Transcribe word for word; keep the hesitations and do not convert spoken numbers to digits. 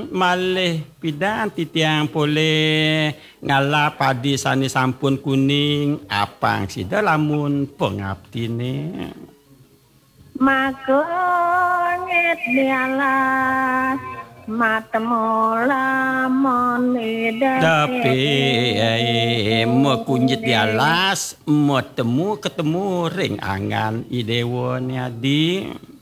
malih pidanti tiyang boleh ngalah padi sani sampun kuning apang sida lamun pengabdine. Magongit dialas matemu lamon Tapi eh, mau kunyit di alas, mau temu ketemu ring angan idewo ni adi.